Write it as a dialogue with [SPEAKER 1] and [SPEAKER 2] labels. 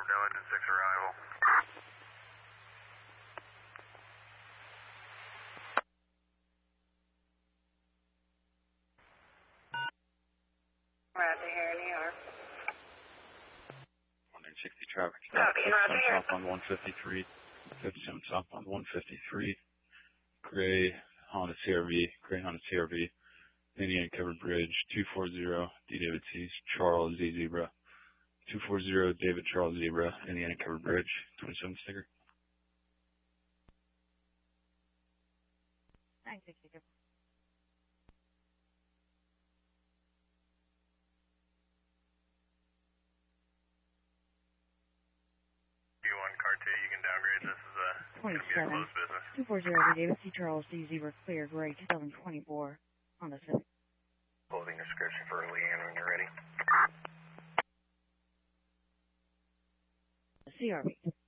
[SPEAKER 1] confirmed Ellington 6 arrival.
[SPEAKER 2] Roger, here in New York.
[SPEAKER 3] 160 traffic stop. 57 southbound 153. 57 southbound 153. Gray Honda CRV. Indiana Covered Bridge 240 D David C's Charles Z Zebra. 240 David Charles Zebra. Indiana Covered Bridge 27 sticker.
[SPEAKER 4] 962.
[SPEAKER 1] Car 2, you can downgrade. This is going to be a closed business.
[SPEAKER 4] 240 David C. Charles D. Zebra, clear, gray, 2024, Honda Civic.
[SPEAKER 1] Closing description for Leanne when you're ready.
[SPEAKER 4] CRV.